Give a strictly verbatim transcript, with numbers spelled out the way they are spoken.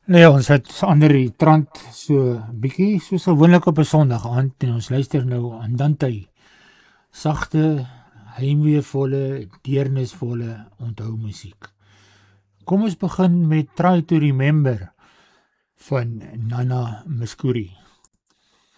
Nee, ons het ander die trant so bietjie soos gewoonlik op 'n Sondag aand en ons luister nou aan Dante. Sagte, heimweevolle, deernisvolle onthou musiek. Kom ons begin met Try to Remember van Nana Mouskouri.